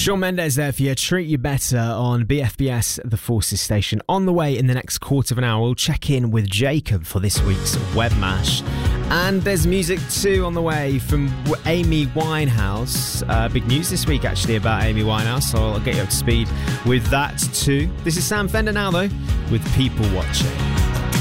Shawn Mendes there for you. Treat You Better on BFBS, the Forces station. On the way in the next quarter of an hour, we'll check in with Jacob for this week's Web Mash. And there's music too on the way from Amy Winehouse. Big news this week actually about Amy Winehouse, so I'll get you up to speed with that too. This is Sam Fender now though, with People Watching.